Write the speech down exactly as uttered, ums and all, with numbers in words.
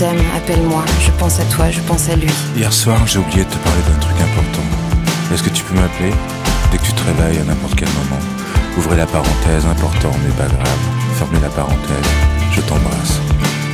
t'aime, appelle-moi, je pense à toi, je pense à lui. Hier soir, j'ai oublié de te parler d'un truc important. Est-ce que tu peux m'appeler dès que tu te réveilles à n'importe quel moment? Ouvrez la parenthèse, important mais pas grave. Fermez la parenthèse, je t'embrasse.